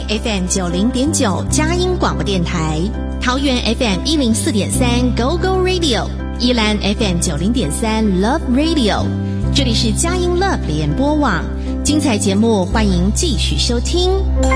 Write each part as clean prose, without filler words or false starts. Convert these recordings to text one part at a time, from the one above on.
FM 90.9佳音广播电台，桃园 FM 104.3 Go Go Radio， 宜兰 FM 90.3 Love Radio。这里是佳音 Love 联播网，精彩节目欢迎继续收听。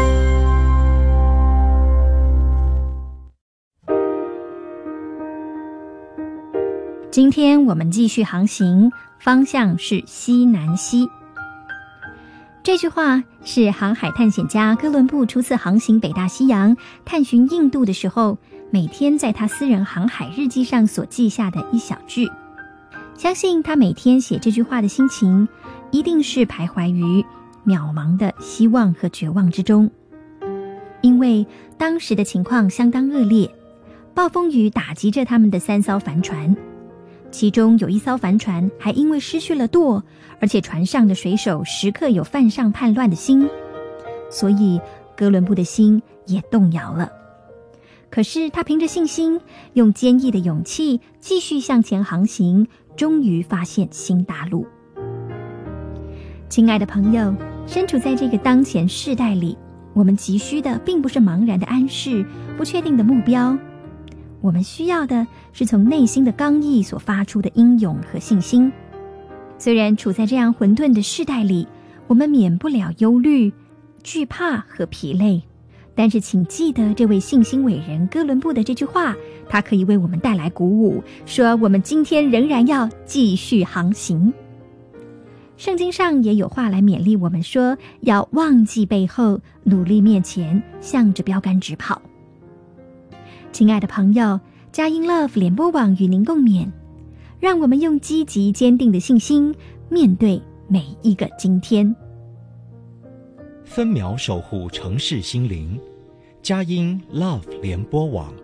今天我们继续航行，方向是西南西。这句话是航海探险家哥伦布初次航行北大西洋，探寻印度的时候，每天在他私人航海日记上所记下的一小句。相信他每天写这句话的心情，一定是徘徊于渺茫的希望和绝望之中。因为当时的情况相当恶劣，暴风雨打击着他们的3艘帆船，其中有一艘帆船还因为失去了舵，而且船上的水手时刻有犯上叛乱的心，所以哥伦布的心也动摇了。可是他凭着信心，用坚毅的勇气继续向前航行，终于发现新大陆。亲爱的朋友，身处在这个当前世代里，我们急需的并不是茫然的安适，不确定的目标，我们需要的是从内心的刚毅所发出的英勇和信心。虽然处在这样混沌的世代里，我们免不了忧虑、惧怕和疲累，但是请记得这位信心伟人哥伦布的这句话，他可以为我们带来鼓舞，说我们今天仍然要继续航行。圣经上也有话来勉励我们说，要忘记背后，努力面前，向着标杆直跑。亲爱的朋友，佳音 Love 联播网与您共勉，让我们用积极坚定的信心面对每一个今天。 分秒守护城市心灵，佳音 Love 联播网。